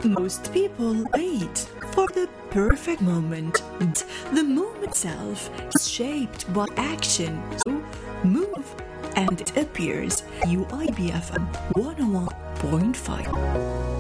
Most people wait for the perfect moment. The moment itself is shaped by action. So move and it appears. UIBFM 101.5.